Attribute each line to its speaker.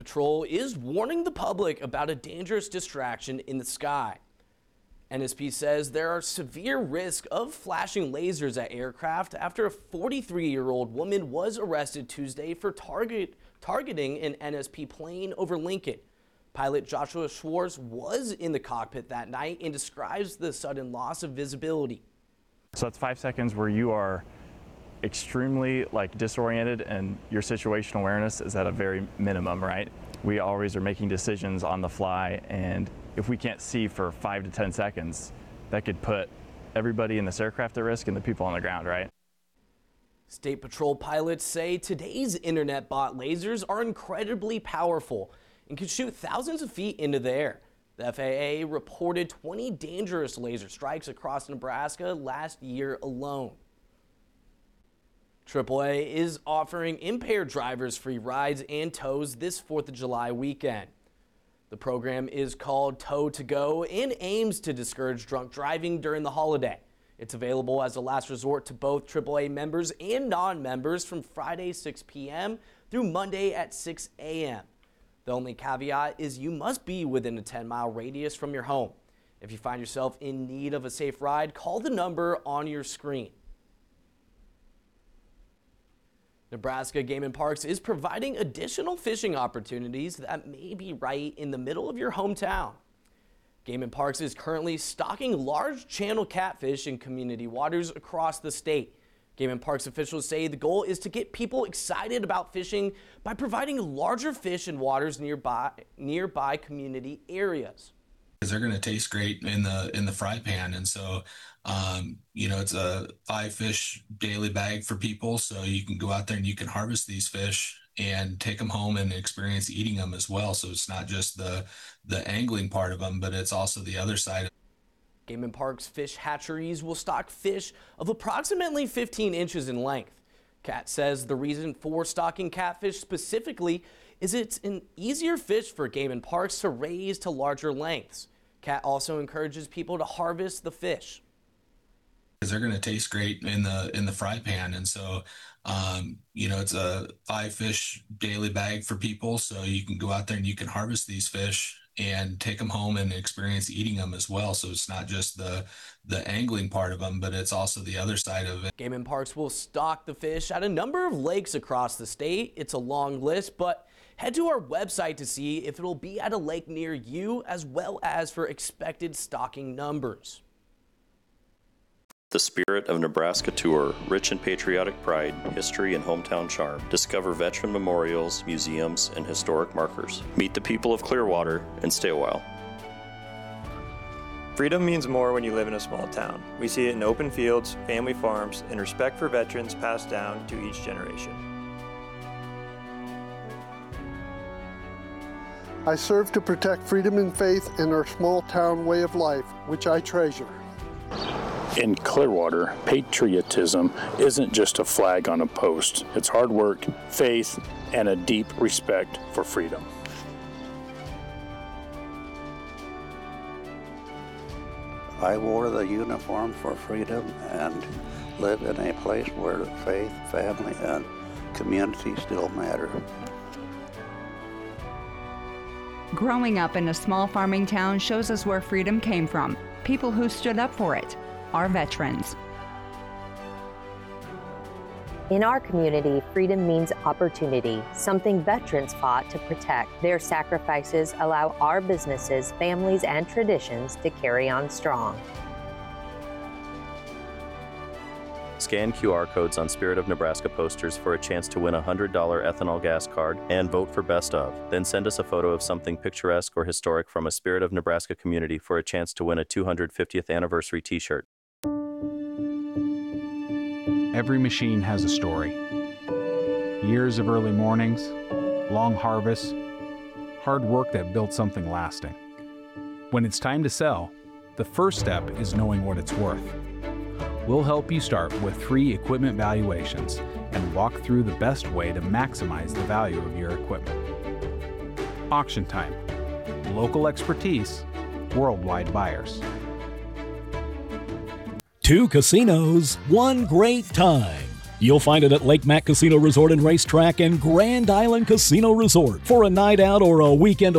Speaker 1: Patrol is warning the public about a dangerous distraction in the sky. NSP says there are severe risk of flashing lasers at aircraft after a 43-year-old woman was arrested Tuesday for targeting an NSP plane over Lincoln. Pilot Joshua Schwartz was in the cockpit that night and describes the sudden loss of visibility.
Speaker 2: So that's 5 seconds where you are extremely disoriented and your situational awareness is at a very minimum, right? We always are making decisions on the fly, and if we can't see for 5 to 10 seconds, that could put everybody in this aircraft at risk and the people on the ground, right?
Speaker 1: State Patrol pilots say today's internet bot lasers are incredibly powerful and can shoot thousands of feet into the air. The FAA reported 20 dangerous laser strikes across Nebraska last year alone. AAA is offering impaired drivers free rides and tows this 4th of July weekend. The program is called Tow to Go and aims to discourage drunk driving during the holiday. It's available as a last resort to both AAA members and non-members from Friday 6 p.m. through Monday at 6 a.m. The only caveat is you must be within a 10-mile radius from your home. If you find yourself in need of a safe ride, call the number on your screen. Nebraska Game and Parks is providing additional fishing opportunities that may be right in the middle of your hometown. Game and Parks is currently stocking large channel catfish in community waters across the state. Game and Parks officials say the goal is to get people excited about fishing by providing larger fish in waters nearby community areas.
Speaker 3: They're going to taste great in the fry pan, and so it's a 5 fish daily bag for people, so you can go out there and you can harvest these fish and take them home and experience eating them as well. So it's not just the angling part of them, but it's also the other side.
Speaker 1: Game and Parks fish hatcheries will stock fish of approximately 15 inches in length. Cat says the reason for stocking catfish specifically is it's an easier fish for Game and Parks to raise to larger lengths. Cat also encourages people to harvest the fish.
Speaker 3: They're going to taste great in the fry pan, and so it's a 5 fish daily bag for people, so you can go out there and you can harvest these fish and take them home and experience eating them as well. So it's not just the angling part of them, but it's also the other side of it.
Speaker 1: Game and Parks will stock the fish at a number of lakes across the state. It's a long list, but head to our website to see if it'll be at a lake near you, as well as for expected stocking numbers.
Speaker 4: The Spirit of Nebraska Tour, rich in patriotic pride, history, and hometown charm. Discover veteran memorials, museums, and historic markers. Meet the people of Clearwater and stay a while.
Speaker 5: Freedom means more when you live in a small town. We see it in open fields, family farms, and respect for veterans passed down to each generation.
Speaker 6: I serve to protect freedom and faith in our small town way of life, which I treasure.
Speaker 7: In Clearwater, patriotism isn't just a flag on a post. It's hard work, faith, and a deep respect for freedom.
Speaker 8: I wore the uniform for freedom and live in a place where faith, family, and community still matter.
Speaker 9: Growing up in a small farming town shows us where freedom came from. People who stood up for it. Our veterans.
Speaker 10: In our community, freedom means opportunity, something veterans fought to protect. Their sacrifices allow our businesses, families, and traditions to carry on strong.
Speaker 4: Scan QR codes on Spirit of Nebraska posters for a chance to win a $100 ethanol gas card and vote for Best Of. Then send us a photo of something picturesque or historic from a Spirit of Nebraska community for a chance to win a 250th anniversary t-shirt.
Speaker 11: Every machine has a story. Years of early mornings, long harvests, hard work that built something lasting. When it's time to sell, the first step is knowing what it's worth. We'll help you start with free equipment valuations and walk through the best way to maximize the value of your equipment. Auction Time. Local expertise, worldwide buyers.
Speaker 12: 2 casinos, 1 great time. You'll find it at Lake Mac Casino Resort and Racetrack and Grand Island Casino Resort. For a night out or a weekend